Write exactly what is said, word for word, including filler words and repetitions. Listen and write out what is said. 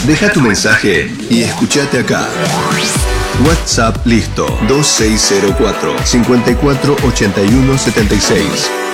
Deja tu mensaje y escuchate acá. WhatsApp listo dos seis cero cuatro, cinco cuatro ocho uno siete seis.